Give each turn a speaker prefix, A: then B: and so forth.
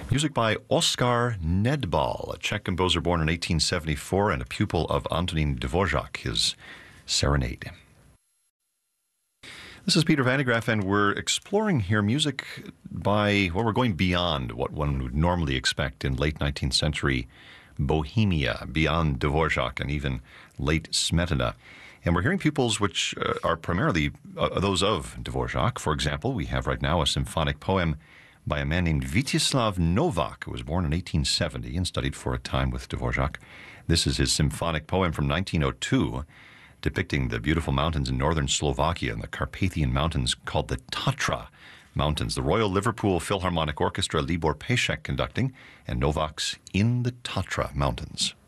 A: Music by Oskar Nedbal, a Czech composer born in 1874 and a pupil of Antonín Dvořák, his Serenade. This is Peter Van de Graaff, and we're exploring here music by, well, we're going beyond what one would normally expect in late 19th century Bohemia, beyond Dvořák and even late Smetana. And we're hearing pupils which are primarily those of Dvořák. For example, we have right now a symphonic poem by a man named Vítězslav Novák, who was born in 1870 and studied for a time with Dvořák. This is his symphonic poem from 1902, depicting the beautiful mountains in northern Slovakia and the Carpathian Mountains called the Tatra Mountains. The Royal Liverpool Philharmonic Orchestra, Libor Pešek conducting, and Novák's In the Tatra Mountains.